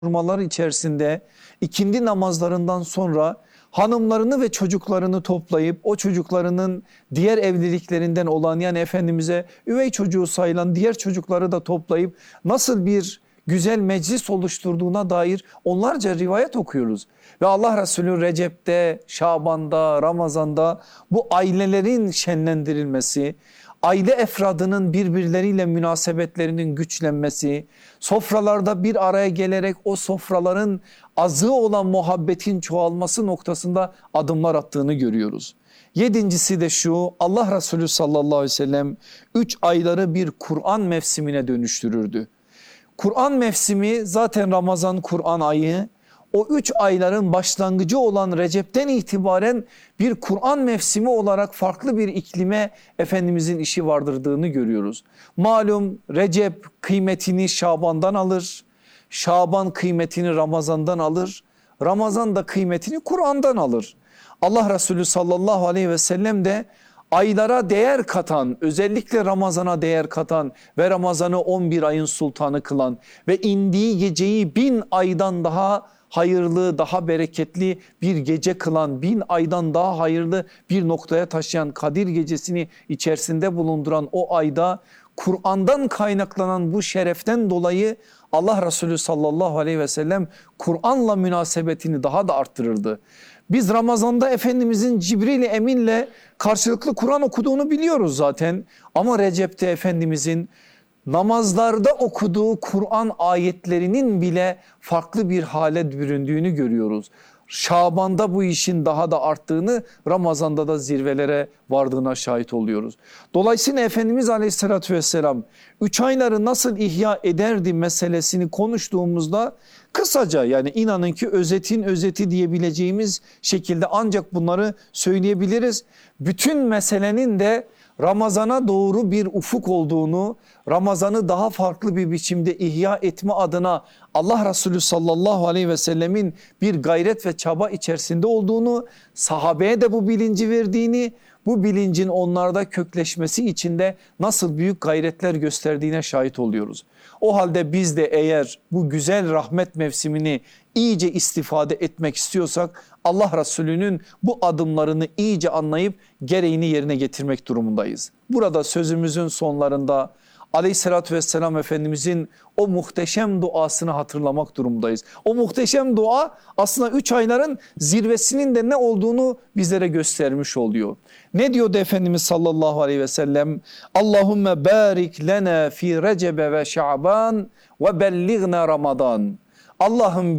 Kurmalar içerisinde ikindi namazlarından sonra hanımlarını ve çocuklarını toplayıp o çocuklarının diğer evliliklerinden olan, yani Efendimiz'e üvey çocuğu sayılan diğer çocukları da toplayıp nasıl bir güzel meclis oluşturduğuna dair onlarca rivayet okuyoruz. Ve Allah Resulü Recep'te, Şaban'da, Ramazan'da bu ailelerin şenlendirilmesi, aile efradının birbirleriyle münasebetlerinin güçlenmesi, sofralarda bir araya gelerek o sofraların azığı olan muhabbetin çoğalması noktasında adımlar attığını görüyoruz. Yedincisi de şu: Allah Resulü sallallahu aleyhi ve sellem 3 ayları bir Kur'an mevsimine dönüştürürdü. Kur'an mevsimi zaten Ramazan, Kur'an ayı. O 3 ayların başlangıcı olan Recep'ten itibaren bir Kur'an mevsimi olarak farklı bir iklime Efendimizin işi vardırdığını görüyoruz. Malum Recep kıymetini Şaban'dan alır, Şaban kıymetini Ramazan'dan alır, Ramazan da kıymetini Kur'an'dan alır. Allah Resulü sallallahu aleyhi ve sellem de aylara değer katan, özellikle Ramazan'a değer katan ve Ramazan'ı 11 ayın sultanı kılan ve indiği geceyi 1000 aydan daha hayırlı, daha bereketli bir gece kılan, 1000 aydan daha hayırlı bir noktaya taşıyan Kadir gecesini içerisinde bulunduran o ayda Kur'an'dan kaynaklanan bu şereften dolayı Allah Resulü sallallahu aleyhi ve sellem Kur'an'la münasebetini daha da arttırırdı. Biz Ramazan'da Efendimizin Cibril-i Emin'le karşılıklı Kur'an okuduğunu biliyoruz zaten. Ama Recep'te Efendimizin namazlarda okuduğu Kur'an ayetlerinin bile farklı bir hale büründüğünü görüyoruz. Şaban'da bu işin daha da arttığını, Ramazan'da da zirvelere vardığına şahit oluyoruz. Dolayısıyla Efendimiz Aleyhisselatü Vesselam 3 ayları nasıl ihya ederdi meselesini konuştuğumuzda kısaca, yani inanın ki özetin özeti diyebileceğimiz şekilde ancak bunları söyleyebiliriz. Bütün meselenin de Ramazan'a doğru bir ufuk olduğunu, Ramazan'ı daha farklı bir biçimde ihya etme adına Allah Resulü sallallahu aleyhi ve sellemin bir gayret ve çaba içerisinde olduğunu, sahabeye de bu bilinci verdiğini, bu bilincin onlarda kökleşmesi için de nasıl büyük gayretler gösterdiğine şahit oluyoruz. O halde biz de eğer bu güzel rahmet mevsimini iyice istifade etmek istiyorsak Allah Resulü'nün bu adımlarını iyice anlayıp gereğini yerine getirmek durumundayız. Burada sözümüzün sonlarında Aleyhissalatü vesselam Efendimizin o muhteşem duasını hatırlamak durumundayız. O muhteşem dua aslında 3 ayların zirvesinin de ne olduğunu bizlere göstermiş oluyor. Ne diyordu Efendimiz sallallahu aleyhi ve sellem? Allahümme barik lena fi recebe ve şaban ve bellighna Ramazan. Allah'ım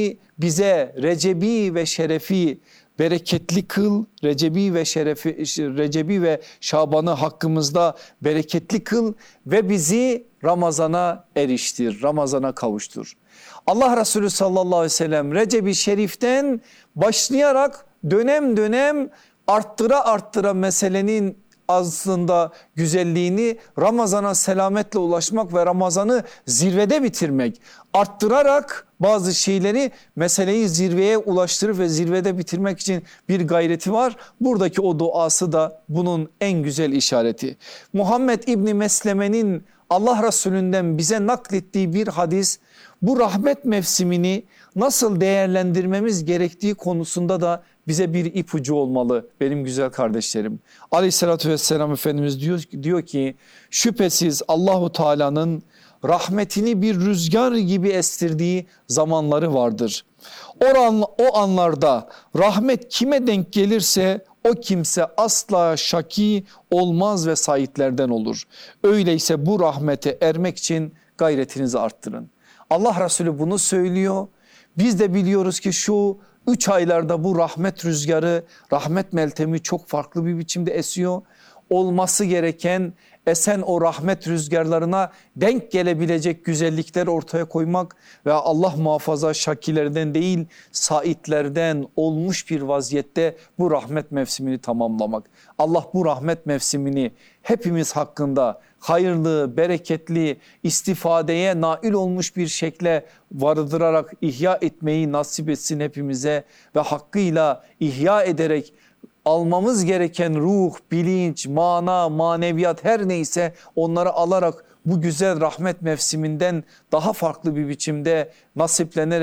bize Recebi ve Şerefi bereketli kıl, Recebi ve Şaban'ı hakkımızda bereketli kıl ve bizi Ramazan'a eriştir, Ramazan'a kavuştur. Allah Resulü sallallahu aleyhi ve sellem Recep-i Şerif'ten başlayarak dönem dönem arttıra meselenin aslında güzelliğini, Ramazan'a selametle ulaşmak ve Ramazan'ı zirvede bitirmek, arttırarak bazı şeyleri, meseleyi zirveye ulaştırıp ve zirvede bitirmek için bir gayreti var. Buradaki o duası da bunun en güzel işareti. Muhammed İbni Mesleme'nin Allah Resulü'nden bize naklettiği bir hadis, bu rahmet mevsimini nasıl değerlendirmemiz gerektiği konusunda da bize bir ipucu olmalı benim güzel kardeşlerim. Aleyhissalatü vesselam Efendimiz diyor ki şüphesiz Allahu Teala'nın rahmetini bir rüzgar gibi estirdiği zamanları vardır. O anlarda rahmet kime denk gelirse o kimse asla şaki olmaz ve saitlerden olur. Öyleyse bu rahmete ermek için gayretinizi arttırın. Allah Resulü bunu söylüyor. Biz de biliyoruz ki şu 3 aylarda bu rahmet rüzgarı, rahmet meltemi çok farklı bir biçimde esiyor. Olması gereken, esen o rahmet rüzgarlarına denk gelebilecek güzellikler ortaya koymak ve Allah muhafaza şakilerden değil saitlerden olmuş bir vaziyette bu rahmet mevsimini tamamlamak. Allah bu rahmet mevsimini hepimiz hakkında hayırlı, bereketli, istifadeye nail olmuş bir şekle vardırarak ihya etmeyi nasip etsin hepimize ve hakkıyla ihya ederek almamız gereken ruh, bilinç, mana, maneviyat her neyse onları alarak bu güzel rahmet mevsiminden daha farklı bir biçimde nasiplenerek